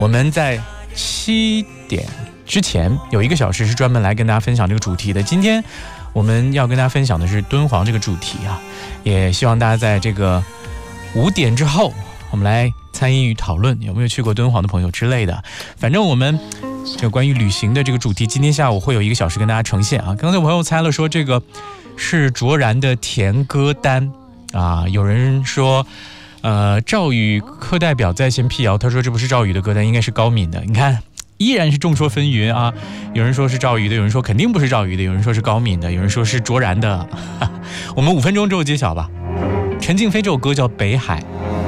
我们在7点之前有1个小时是专门来跟大家分享这个主题的。今天我们要跟大家分享的是敦煌这个主题啊，也希望大家在这个5点之后，我们来参与讨论有没有去过敦煌的朋友之类的。反正我们这个关于旅行的这个主题，今天下午会有1个小时跟大家呈现啊。刚才有朋友猜了说这个是卓然的甜歌单啊，有人说赵宇课代表在线辟谣，他说这不是赵宇的歌单，应该是高敏的。你看依然是众说纷纭啊，有人说是赵宇的，有人说肯定不是赵宇的，有人说是高敏的，有人说是卓然的。我们5分钟之后揭晓吧。陈静飞这首歌叫《北海》。